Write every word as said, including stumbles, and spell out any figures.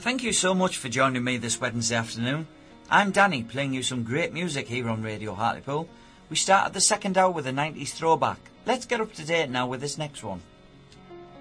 Thank you so much for joining me this Wednesday afternoon. I'm Danny, playing you some great music here on Radio Hartlepool. We started the second hour with a nineties throwback. Let's get up to date now with this next one.